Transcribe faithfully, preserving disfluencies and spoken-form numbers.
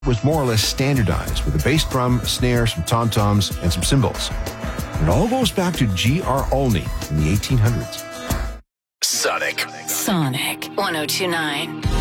was more or less standardized with a bass drum, a snare, some tom-toms, and some cymbals. It all goes back to G R Olney in the eighteen hundreds. Sonic. Sonic one oh two point nine.